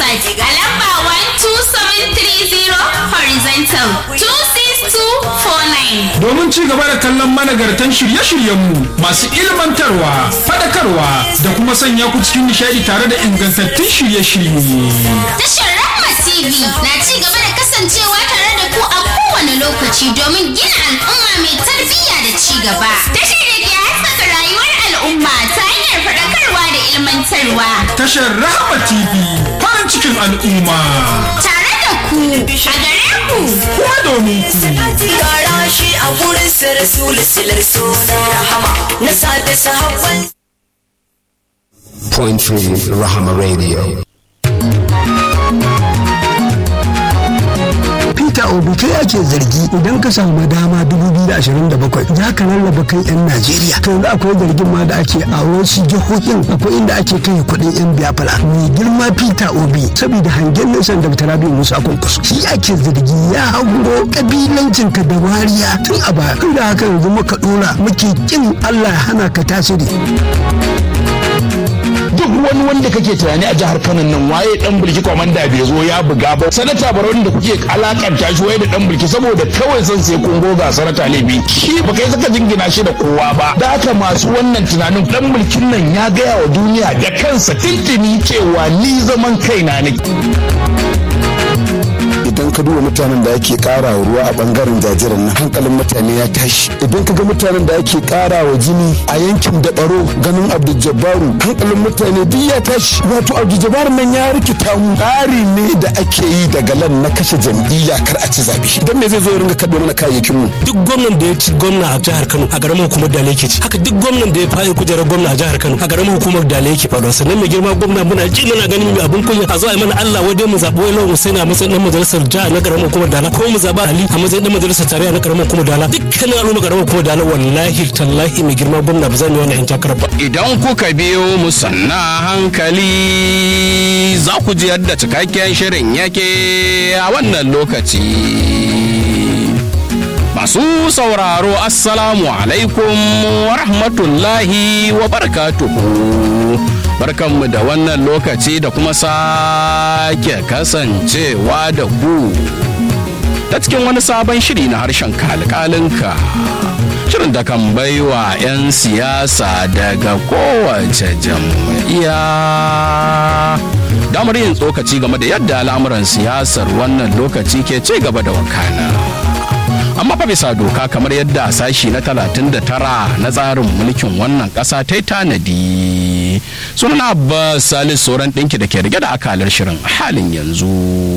Abat a lamba 12730 horizontal 26249. Domin ci gaba da kallon managartan shirye-shiryenmu masu ilmantarwa, faɗakarwa da kuma sanya ku cikin nishaɗi tare da ingantattun shirye-shirye. Tashar Rahma TV na ci gaba da kasancewa tare da ku a kowane lokaci domin gina al'umma mai tarbiyya da ci gaba. Tashar da ke haskaka rayuwar al'umma ta hanyar faɗakarwa da ilmantarwa. Tashar Rahma TV farin cikin al'umma. Tare da ku a gare ku. Kuma domin ku. Gara shi a wurin sa Rasul silar suna Rahama na sada sahabban. Point 3 Rahama Radio. Peter Obi kai ake zargi idan ka samu dama 2027 za ka rarraba kai 'yan Najeriya. To yanzu akwai zargin ma da ake a wasu jihohin akwai inda ake kai kuɗin 'yan Biafra. Mai girma Peter Obi saboda hangen nesan da Rabi'u Musa Kwankwaso shi ake zargi ya hauro kabilancin ka da wariya tun a baya. Da haka yanzu muka dora muke kin Allah ya hana ka tasiri. Duk wani wanda kake tunani a jihar Kano nan waye dan bulki komanda bai zo ya buga ba. Sanata Barau da kuke alakanta shi waye da dan bulki saboda kawai son sai kun goga sanata Lebi. Shi ba kai saka jingina shi da kowa ba. Da haka masu wannan tunanin dan bulkin nan ya gaya wa duniya da kansa tintini cewa ni zaman kaina ne. Idan ka duba mutanen da ake kara wa ruwa a bangaren jajiran nan hankalin mutane ya tashi. Idan ka ga mutanen da ake kara wa jini a yankin Dabaro ganin Abdul Jabbaru hankalin mutane duk ya tashi. Wato Abdul Jabbaru nan ya rikita mu. Tsari ne da ake yi daga lan na kashe jam'iyya kar a ci zabe. Dan me zai zo ya ringa kaɗo mana kayayyakin mu? Duk gwamnan da ya ci gwamna a jihar Kano a garin hukumar Dala yake ci. Haka duk gwamnan da ya faɗi kujerar gwamna a jihar Kano a garin hukumar Dala yake faɗo. Sannan mai girma gwamna muna ji muna ganin mai abun kunya a zo a mana Allah wadai mu zaɓi wani Hussein a matsayin dan majalisar jihar na garin hukumar Dala ko mu zaɓa Ali a matsayin dan majalisar tarayya na garin hukumar Dala. Dukkanin al'umma garin hukumar Dala wallahi tallahi mai girma gwamna ba zan yi wannan yan takarar ba. Idan kuka biyo mu sanna hankali za ku ji yadda cikakken shirin yake a wannan lokaci. Masu sauraro assalamu alaikum wa rahmatullahi wa barakatuhu. Barkanmu da wannan lokaci da kuma sake kasancewa da ku ta cikin wani sabon shiri na harshen kalkalinka. Shirin da kan baiwa 'yan siyasa daga kowace jam'iyya damar yin tsokaci game da yadda al'amuran siyasar wannan lokaci ke ci gaba da wakana. Amma fa bisa doka kamar yadda sashi na 39 na tsarin mulkin wannan ƙasa ta yi tanadi. Sunan Abbas Salisu Soran ɗinki da ke rike da akalar shirin halin yanzu.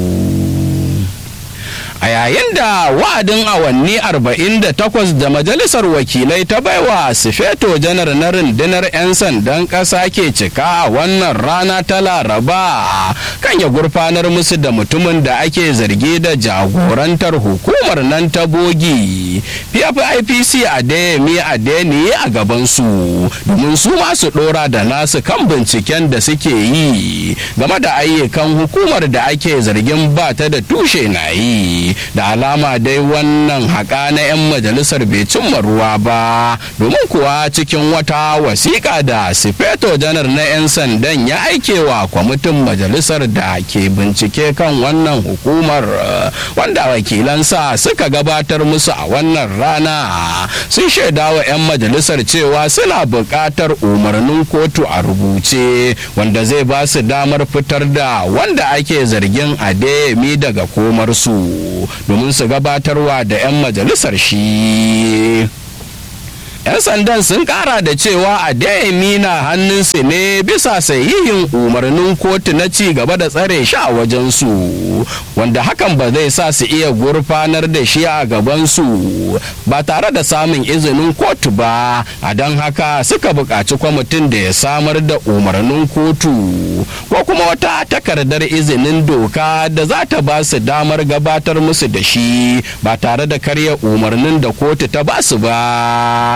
A yayin da wa'adin awanni 48 da majalisar wakilai ta baiwa sufeto janar na rundunar 'yan sandan ƙasa ke cika a wannan rana ta Laraba kan ya gurfanar musu da mutumin da ake zargi da jagorantar hukumar nan ta bogi PFIPC Adeyemi Adeniyi a gabansu domin su masu ɗora da nasu kan binciken da suke yi game da ayyukan hukumar da ake zargin ba ta da tushe na yi. Da alama dai wannan haƙa na 'yan majalisar bai cimma ruwa ba domin kuwa cikin wata wasiƙa da sifeto janar na 'yan sandan ya aikewa kwamitin majalisar da ke bincike kan wannan hukumar wanda wakilansa suka gabatar musu a wannan rana sun shaidawa 'yan majalisar cewa suna buƙatar umarnin kotu a rubuce wanda zai ba su damar fitar da wanda ake zargin Adeyemi daga komarsu domin su gabatarwa da 'yan majalisar shi. 'Yan sandan sun kara da cewa Adeyemi na hannunsu ne bisa sahihin umarnin kotu na ci gaba da tsare shi a wajensu wanda hakan ba zai sa su iya gurfanar da shi a gabansu ba tare da samun izinin kotu ba. A don haka suka buƙaci kwamitin da ya samar da umarnin kotu ko kuma wata takardar izinin doka da za ta ba su damar gabatar musu da shi ba tare da karya umarnin da kotu ta ba su ba.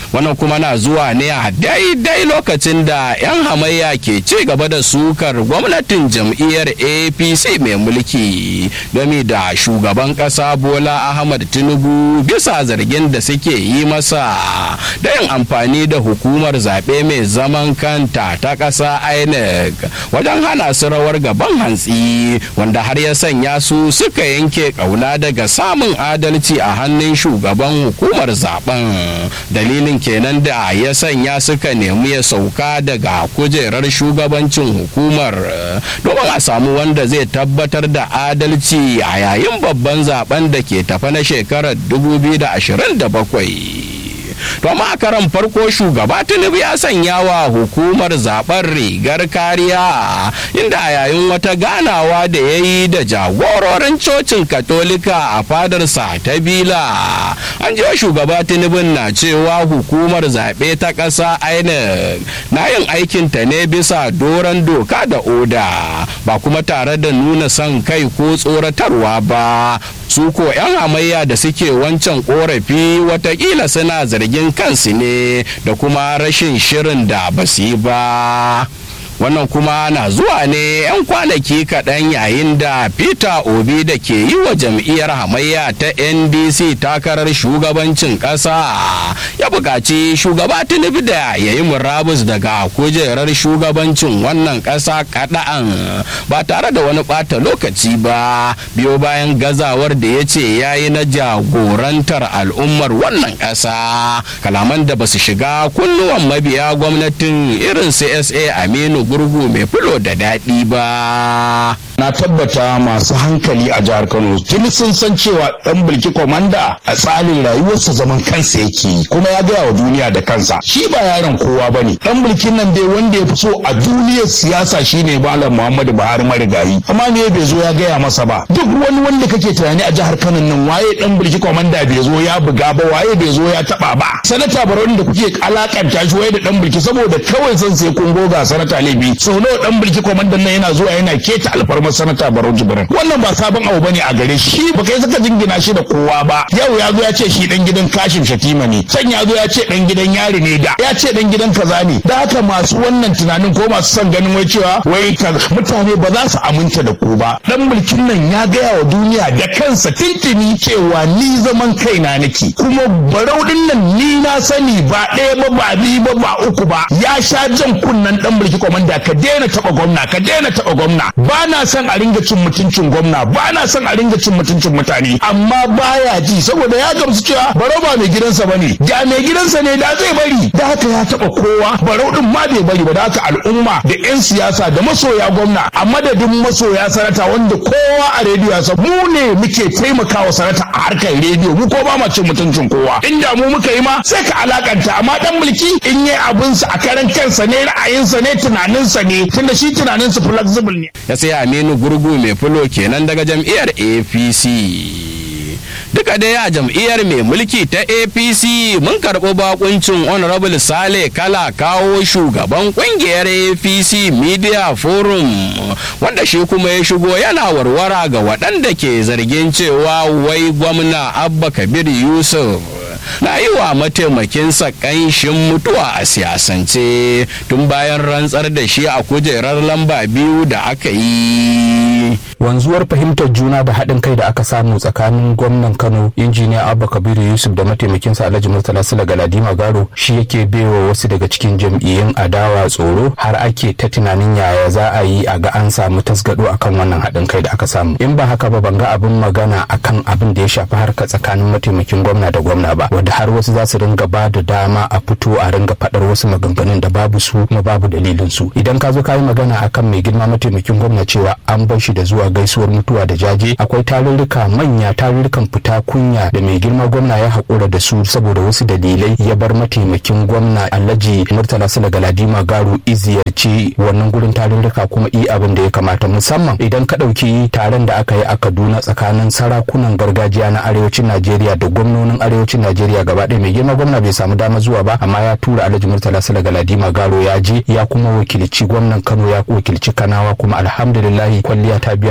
wannan kuma na zuwa ne a daidai lokacin da 'yan hamayya ke ci gaba da sukar gwamnatin jam'iyyar APC mai mulki game da shugaban ƙasa Bola Ahmad Tinubu bisa zargin da suke yi masa da yin amfani da hukumar zaɓe mai zaman kanta ta ƙasa INEC wajen hana su rawar gaban hantsi, wanda har ya sanya su suka yanke ƙauna daga samun adalci a hannun shugaban hukumar zaben. Dalilin kenan da ya sanya suka nemi ya sauka daga kujerar shugabancin hukumar domin a samu wanda zai tabbatar da adalci a yayin babban zaben da ke tafa na shekarar 2027. To amma a karan farko shugaba Tinubu ya sanya wa hukumar zaben rigar kariya, inda a yayin wata ganawa da ya yi da jagororin cocin katolika a fadarsa ta Bila, an ji shugaba Tinubu na cewa hukumar zaɓe ta ƙasa INEC na yin aikinta ne bisa doron doka da oda, ba kuma tare da nuna son kai ko tsoratarwa ba. Su ko 'yan hamayya da suke wancan korafi watakila suna zargin kansu ne da kuma rashin shirin da ba su yi ba. Wannan kuma na zuwa ne 'yan kwanaki kaɗan yayin da Peter Obi da ke yi wa jam'iyyar hamayya ta NDC takarar shugabancin ƙasa ya buƙaci shugaba Tinubu da ya yi murabus daga kujerar shugabancin wannan ƙasa kaɗan ba tare da wani ɓata lokaci ba, biyo bayan gazawar da ya ce ya yi na jagorantar al'ummar wannan ƙasa, kalaman da ba su shiga kunnuwan mabiya gwamnatin irin CSA Aminu Gurgu mai fulo da daɗi ba. Na tabbata masu hankali a jihar Kano tuni sun san cewa dan Bilki Komanda a tsarin rayuwarsa zaman kansa yake, kuma ya gaya wa duniya da kansa shi ba yaron kowa bane. Dan Bilkin nan dai wanda ya fi so a duniyar siyasa shine Malam Muhammadu Buhari marigayi, amma me bai zo ya gaya masa ba. Duk wani wanda kake tunani a jihar Kano nan waye dan Bilki Komanda bai zo ya buga ba, waye bai zo ya taba ba. Sanata Barau da kuke alakanta shi waye da dan Bilki saboda kawai san sai kun goga sanata Lebi. Sau nawa dan Bilki Komandan nan yana zuwa yana keta alfarmar sanata Barau Jibrin. Wannan ba sabon abu bane a gare shi, ba kai saka jingina shi da kowa ba. Yau ya zo ya ce shi dan gidan Kashim Shatima ne, can ya zo ya ce dan gidan yari ne, da ya ce dan gidan kaza ne. Da haka masu wannan tunanin ko masu son ganin wai cewa wai mutane ba za su aminta da ku ba. Dan Bilkin nan ya gaya wa duniya da kansa tintini cewa ni zaman kaina nake, kuma Barau din nan ni na sani ba ɗaya ba ba biyu ba ba uku ba. Ya sha jan kunnan dan Bilki Komanda ka daina taba gwamna, ka daina taba gwamna. Ba na son a ringa cin mutuncin gwamna, ba na son a ringa cin mutuncin mutane, amma baya ji saboda ya gamsu cewa Barau ba mai gidansa bane. Da mai gidansa ne da zai bari, da haka ya taba kowa. Barau din ma bai bari ba, da haka al'umma da 'yan siyasa da masoya gwamna a madadin masoya sanata wanda kowa a rediyo ya san mu ne muke taimakawa sanata a harkar rediyo, mu ko ba ma cin mutuncin kowa. Inda mu muka yi ma sai ka alakanta, amma dan mulki in yi abinsa a karan kansa ne, ra'ayinsa ne, tunaninsa ne, tunda shi tunaninsa flexible ne. Ya sai Aminu Gurgu mai fulo kenan daga jam'iyyar APC. Duka dai a jam'iyyar mai mulki ta APC mun karɓi bakuncin Honorable Sale Kala Kawo, shugaban kungiyar APC Media Forum, wanda shi kuma ya shigo yana warwara ga waɗanda ke zargin cewa wai gwamna Abba Kabir Yusuf na yi wa mataimakinsa ƙanshin mutuwa a siyasance tun bayan rantsar da shi a kujerar lamba 2 da aka yi. Wanzuwar fahimtar juna da haɗin kai da aka samu tsakanin gwamnan Kano injiniya Abba Kabiru Yusuf da mataimakinsa Alhaji Murtala Sula Galadima Garo shi yake baiwa wasu daga cikin jam'iyyun adawa tsoro, har ake ta tunanin yaya za a yi a ga an samu tasgado akan wannan haɗin kai da aka samu. In ba haka ba, ban ga abin magana akan abin da ya shafi harka tsakanin mataimakin gwamna da gwamna ba, wanda har wasu za su ringa ba da dama a fito a ringa faɗar wasu maganganun da babu su kuma babu dalilin su. Idan ka zo ka yi magana akan mai girma mataimakin gwamna cewa an bar shi da zuwa gaisuwar mutuwa da jaje, akwai tarurruka manya, tarurrukan fita kunya da mai girma gwamna ya haƙura da su saboda wasu dalilai ya bar mataimakin gwamna Alhaji Murtala Sula Galadima Garo iziyarci wannan gurin tarurruka kuma i abin da ya kamata, musamman idan ka ɗauki taron da aka yi a Kaduna tsakanin sarakunan gargajiya na arewacin Najeriya da gwamnonin arewacin Najeriya gaba ɗaya. Mai girma gwamna bai samu dama zuwa ba, amma ya tura Alhaji Murtala Sula Galadima Garo ya je, ya kuma wakilci gwamnan Kano, ya wakilci Kanawa, kuma alhamdulillah kwalliya ta biya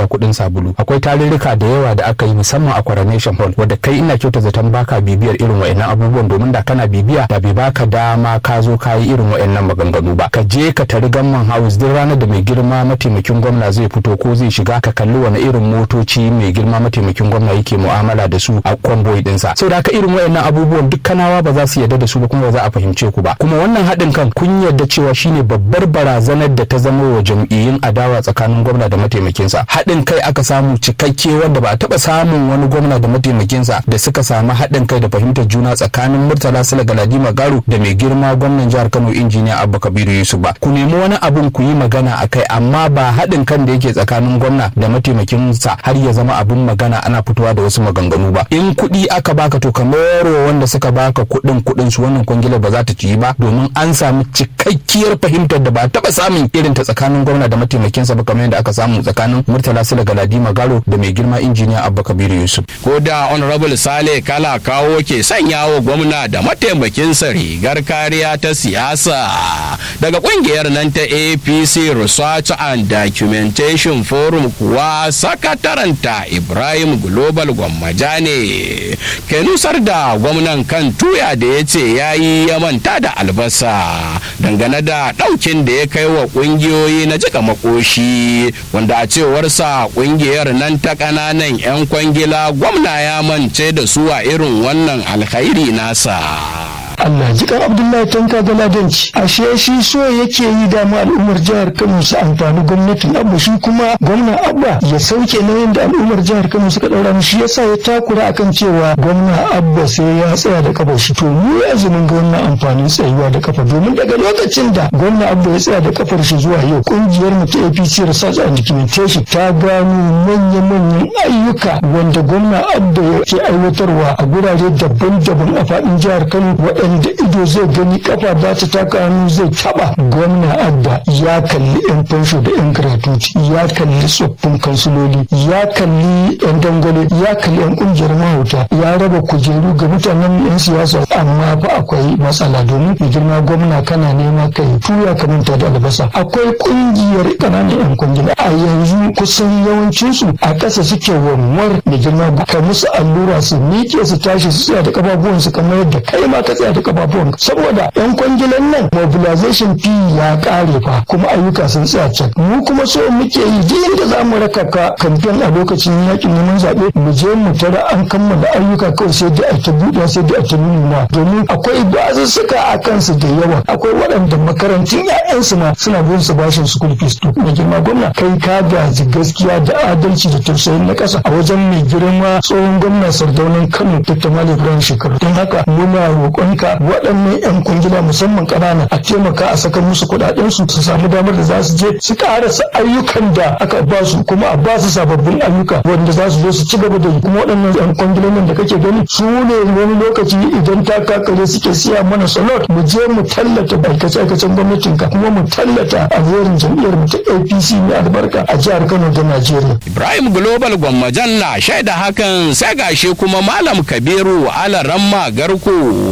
kuɗin sabulu. Akwai tarurruka da yawa da aka yi musamman a Coronation Hall wadda kai ina kyauta zaton baka bibiyar irin wa'annan abubuwan, domin da kana bibiya da bai baka dama ka zo ka yi irin wa'annan maganganu ba. Ka je ka tari Gamman House duk ranar da mai girma mataimakin gwamna zai fito ko zai shiga, ka kalli wani irin motoci mai girma mataimakin gwamna yake mu'amala da su a convoy dinsa. Saboda haka irin wa'annan abubuwan duk kanawa ba za su yarda da su ba, kuma ba za a fahimce ku ba. Kuma wannan haɗin kan kun yarda cewa shine babbar barazanar da ta zama wa jam'iyyun adawa tsakanin gwamna da mataimakinsa. Haɗin kai aka samu cikakke wanda ba a taɓa samun wani gwamna da mataimakinsa da suka samu haɗin kai da fahimtar juna tsakanin Murtala Sule Galadima Garu da mai girma gwamnan jihar Kano injiniya Abba Kabiru Yusuf ba. Ku nemi wani abin ku yi magana akai, amma ba haɗin kan da yake tsakanin gwamna da mataimakinsa har ya zama abin magana ana fitowa da wasu maganganu ba. In kuɗi aka baka to kamar wanda suka baka kuɗin su, wannan kwangilar ba za ta ci ba, domin an samu cikakkiyar fahimtar da ba taɓa samun irin ta tsakanin gwamna da mataimakinsa ba, kamar yadda aka samu tsakanin Murtala Sule Galadima Garo da mai girma injiniya Abba Kabiru Yusuf. Ko da honorable Sale Kala Kawo ke sanya wa gwamna da mataimakinsa rigar kariya ta siyasa, daga kungiyar nan ta APC Research and Documentation Forum kuwa sakataranta Ibrahim Global Gwammaja ne ke nusar da gwamnan kan tuya da ya ce ya yi ya manta da albasa dangane da ɗaukin da ya kai wa ƙungiyoyi na jika makoshi, wanda a cewarsa ƙungiyar nan ta ƙananan 'yan kwangila gwamna ya mance da su a irin wannan alkhairi nasa. Allah jikan Abdullahi Tanka Galadanci, ashe shi so yake yi dama al'ummar jihar Kano su amfani gwamnatin Abba, shi kuma gwamnan Abba ya sauke nauyin da al'ummar jihar Kano suka daura mishi, yasa ya takura akan cewa gwamnan Abba sai ya tsaya da kafa shi. To mu yanzu mun ga wannan amfanin tsayuwa da kafa, domin daga lokacin da gwamnan Abba ya tsaya da kafar shi zuwa yau, kungiyar mu ta APC Research and Documentation ta gano manya-manyan ayyuka wanda gwamnan Abba yake aiwatarwa a gurare daban-daban a faɗin jihar Kano, waɗanda ido zai gani kafa ba ta taka hannu zai taba. Gwamna Abba ya kalli yan fansho da yan gratuity, ya kalli tsoffin kansuloli, ya kalli yan dangwale, ya kalli yan kungiyar mahauta, ya raba kujeru ga mutanen yan siyasa. Amma fa akwai matsala, domin mai girma gwamna kana nema kai tuya ka manta da albasa. Akwai kungiyar ƙananan yan kwangila a yanzu kusan yawancinsu a ƙasa suke wanwar. Mai girma ka musu allura su miƙe su tashi su tsaya da kafafuwansu kamar yadda kai ma ka tsaya da kafafuwan, saboda yan kwangilan nan mobilization fee ya kare fa, kuma ayyuka sun tsaya can. Mu kuma so muke yi duk inda za mu raka ka kamfen a lokacin yakin neman zaɓe, mu je mu tara an kammala ayyuka kawai sai da a ta buɗe, sai da a ta nuna, domin akwai basussuka a kansu da yawa. Akwai waɗanda makarantun 'ya'yansu ma suna bin su bashin school fees. To mai girma gwamna kai ka gaji gaskiya da adalci da tausayin na ƙasa a wajen mai girma tsohon gwamna Sardaunan Kano Dr. Malam Ibrahim Shekaru. Don haka muna roƙonka waɗannan 'yan kwangila musamman ƙanana a taimaka a saka musu kuɗaɗen su samu damar da za su je su ƙarasa ayyukan da aka ba su, kuma a ba su sababbin ayyuka wanda za su zo su ci gaba da yi. Kuma waɗannan 'yan kwangilan nan da kake gani su ne wani lokaci idan ta kakare suke siya mana salot, mu je mu tallata aikace-aikacen gwamnatin ka, kuma mu tallata alherin jam'iyyar mu ta APC mai albarka a jihar Kano da Najeriya. Ibrahim Global Gwammajan na shaida hakan, sai gashi kuma Malam Kabiru Alaramma Garko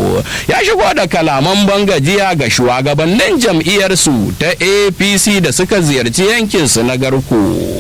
ya shigo da kalaman bangajiya ga shugabannin jam'iyyarsu ta APC da suka ziyarci yankinsu na Garko.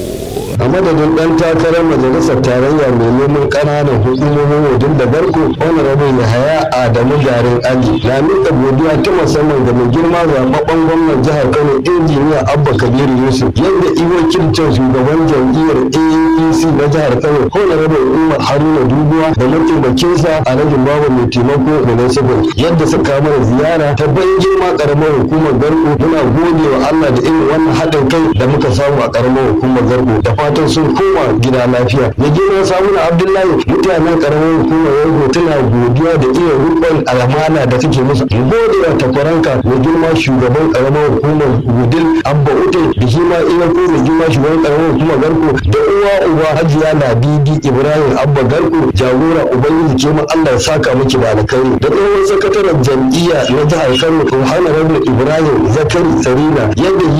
a madadin dan takarar majalisar tarayya mai neman ƙananan hukumomin wajen da Garko honorable Yahaya Adamu Garin Ali na miƙa godiya ta musamman ga mai girma zaɓaɓɓen gwamnan jihar Kano injiniya Abba Kabiru Yusuf yadda wakilcin shugaban jam'iyyar APC na jihar Kano honorable Umar Haruna Dubuwa da mataimakinsa Alhaji Babu mai taimako da Nasibin yadda suka mana ziyara ta bayan girma karamar hukumar Garko. Muna gode wa Allah da irin wannan haɗin kai da muka samu a karamar hukumar Garko da fatan sun koma gida lafiya. Da girma Samuna Abdullahi mutanen karamar hukumar Garko tana godiya da iya rukun alamana da take musu. Gode wa takwaranka da girma shugaban karamar hukumar Gudil Abba Ute da shi ma iya ko da girma shugaban karamar hukumar Garko da uwa uba Hajiya Ladidi Ibrahim Abba Garko jagora ubangiji ke ma Allah ya saka miki da alkhairi da tsohon sakataren jam'iyya na jihar Kano Honorable Ibrahim Zakari Sarina yadda